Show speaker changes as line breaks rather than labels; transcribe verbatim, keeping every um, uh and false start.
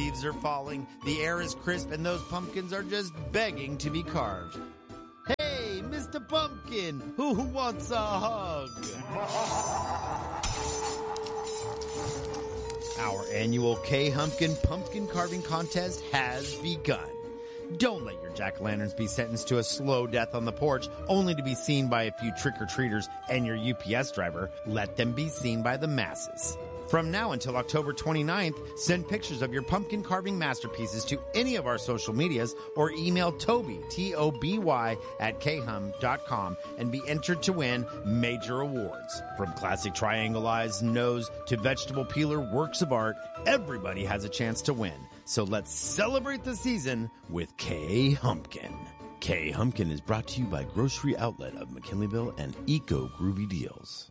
leaves are falling, the air is crisp, and those pumpkins are just begging to be carved. Hey, Mister Pumpkin, who wants a hug? Our annual K-Humpkin Pumpkin Carving Contest has begun. Don't let your jack-o'-lanterns be sentenced to a slow death on the porch, only to be seen by a few trick-or-treaters and your U P S driver. Let them be seen by the masses. From now until October twenty-ninth, send pictures of your pumpkin carving masterpieces to any of our social medias or email Toby, T O B Y, at K hum dot com and be entered to win major awards. From classic triangle eyes, nose, to vegetable peeler works of art, everybody has a chance to win. So let's celebrate the season with K-Humpkin. K-Humpkin is brought to you by Grocery Outlet of McKinleyville and Eco Groovy Deals.